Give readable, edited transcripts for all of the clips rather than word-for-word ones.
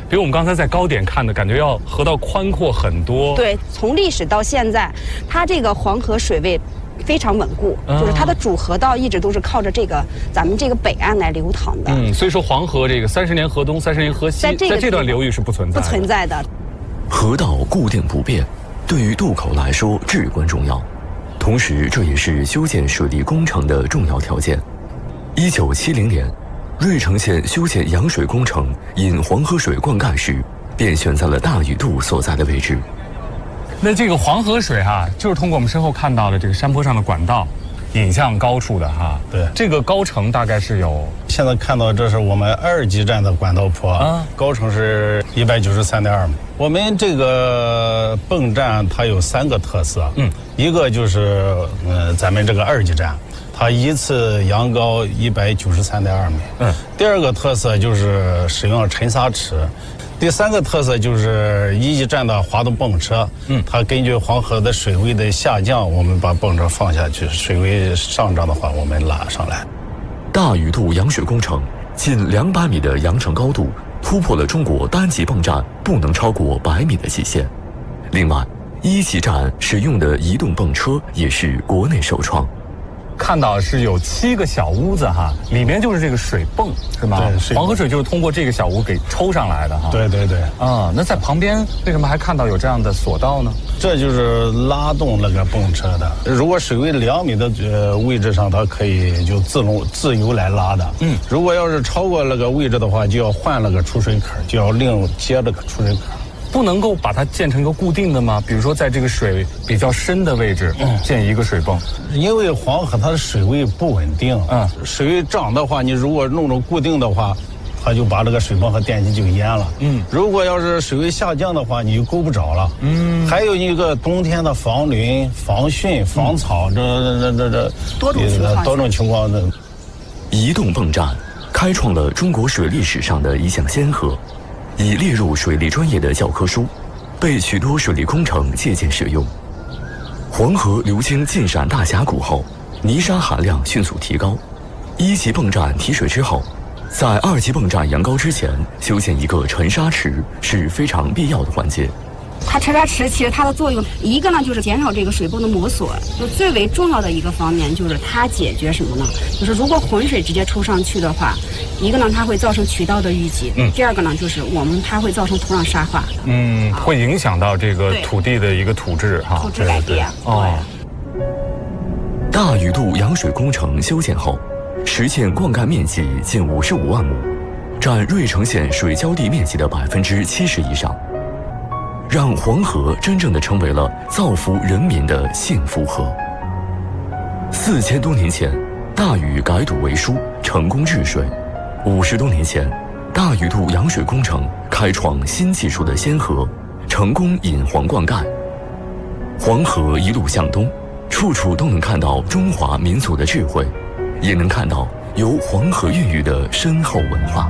比我们刚才在高点看的感觉要河道宽阔很多。 对，从历史到现在，它这个黄河水位非常稳固，就是它的主河道一直都是靠着咱们这个北岸来流淌的。 所以说黄河这个30年河东30年河西，在这段流域是不存在的。 河道固定不变，对于渡口来说至关重要，同时这也是修建水利工程的重要条件。1970年，芮城县修建扬水工程引黄河水灌溉时，便选在了大禹渡所在的位置。 那这个黄河水就是通过我们身后看到的这个山坡上的管道引向高处的对， 这个高程大概是有， 现在看到这是我们2级站的管道坡，高程是193.2米。我们这个泵站它有3个特色，一个就是咱们这个2级站，它一次扬高193.2米。第二个特色就是使用沉沙池。第3个特色就是1级站的滑动泵车，它根据黄河的水位的下降，我们把泵车放下去，水位上涨的话，我们拉上来。 大禹渡扬水工程近200米的扬程高度，突破了中国单级泵站不能超过100米的极限。另外，1级站使用的移动泵车也是国内首创。 看到是有7个小屋子里面就是这个水泵是吗？ 对， 黄河水就是通过这个小屋给抽上来的对。 那在旁边为什么还看到有这样的索道呢？ 这就是拉动那个泵车的。如果水位2米的位置上，它可以就自由来拉的。如果要是超过那个位置的话，就要换那个出水口，就要另接这个出水口。 不能够把它建成一个固定的吗？比如说在这个水比较深的位置建一个水泵。 因为黄河它的水位不稳定，水位涨的话，你如果弄成固定的话，它就把这个水泵和电机就淹了。如果要是水位下降的话，你就够不着了。还有一个冬天的防淋、防汛、防草，这多种情况的。 移动泵站开创了中国水利史上的一项先河，已列入水利专业的教科书，被许多水利工程借鉴使用。黄河流经晋陕大峡谷后，泥沙含量迅速提高。1级泵站提水之后，在2级泵站扬高之前修建一个沉沙池是非常必要的环节。 它沉沙池其实它的作用，一个呢就是减少这个水泵的磨损，就最为重要的一个方面就是它解决什么呢？就是如果浑水直接抽上去的话，一个呢它会造成渠道的淤积，第二个呢就是它会造成土壤沙化， 会影响到这个土地的一个土质土质改变。 大禹渡扬水工程修建后，实现灌溉面积近55万亩，占芮城县水浇地面积的70%以上，让黄河真正的成为了造福人民的幸福河。4000多年前，大禹改堵为疏，成功治水；50多年前，大禹渡扬水工程开创新技术的先河，成功引黄灌溉。黄河一路向东，处处都能看到中华民族的智慧，也能看到由黄河孕育的深厚文化。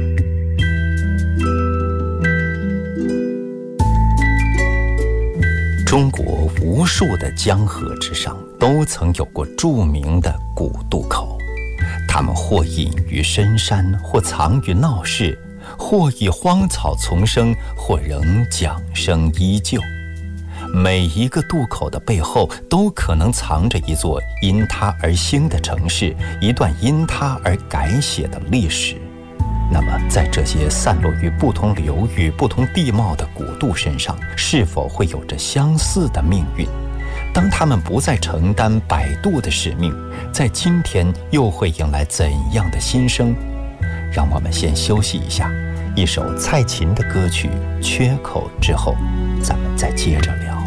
中国无数的江河之上，都曾有过著名的古渡口，它们或隐于深山，或藏于闹市，或以荒草丛生，或仍桨声依旧。每一个渡口的背后，都可能藏着一座因它而兴的城市，一段因它而改写的历史。那么在这些散落于不同流域、不同地貌的古渡身上，是否会有着相似的命运？当他们不再承担摆渡的使命，在今天又会迎来怎样的新生？让我们先休息一下，一首蔡琴的歌曲《缺口》之后，咱们再接着聊。